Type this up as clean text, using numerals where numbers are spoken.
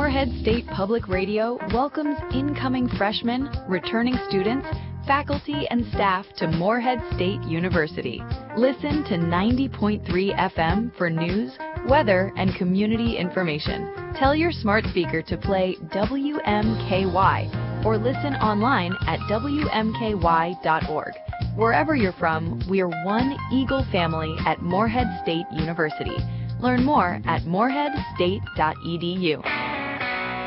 Morehead State Public Radio welcomes incoming freshmen, returning students, faculty, and staff to Morehead State University. Listen to 90.3 FM for news, weather, and community information. Tell your smart speaker to play WMKY or listen online at WMKY.org. Wherever you're from, we are one Eagle family at Morehead State University. Learn more at moreheadstate.edu.